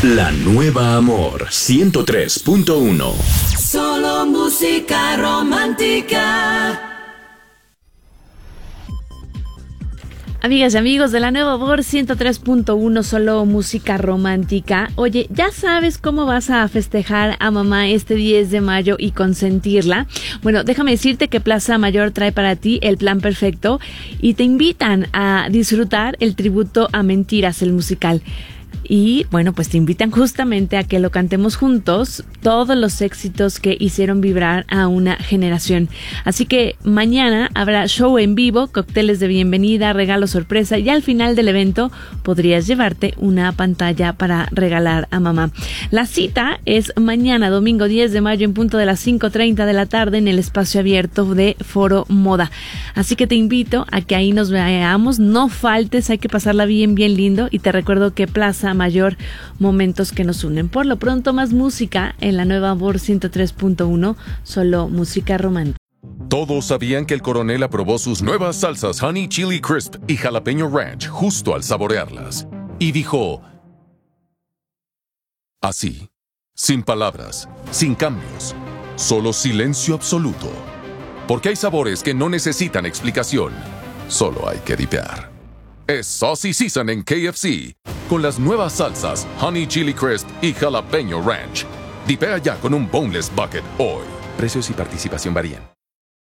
La nueva Amor 103.1. Solo música romántica. Amigas y amigos de la Nueva Amor 103.1, solo música romántica. Oye, ¿ya sabes cómo vas a festejar a mamá este 10 de mayo y consentirla? Bueno, déjame decirte que Plaza Mayor trae para ti el plan perfecto y te invitan a disfrutar el tributo a Mentiras, el musical. Y bueno, pues te invitan justamente a que lo cantemos juntos, todos los éxitos que hicieron vibrar a una generación. Así que mañana habrá show en vivo, cócteles de bienvenida, regalo sorpresa y al final del evento podrías llevarte una pantalla para regalar a mamá. La cita es mañana, domingo 10 de mayo en punto de las 5:30 de la tarde en el espacio abierto de Foro Moda. Así que te invito a que ahí nos veamos, no faltes, hay que pasarla bien, bien lindo y te recuerdo que Plaza Mayor, momentos que nos unen. Por lo pronto, más música en la Nueva Amor 103.1, solo música romántica. Todos sabían que el coronel aprobó sus nuevas salsas Honey Chili Crisp y Jalapeño Ranch justo al saborearlas. Y dijo, así, sin palabras, sin cambios, solo silencio absoluto. Porque hay sabores que no necesitan explicación, solo hay que dipear. Es Saucy Season en KFC, con las nuevas salsas Honey Chili Crisp y Jalapeño Ranch. Dipea ya con un Boneless Bucket hoy. Precios y participación varían.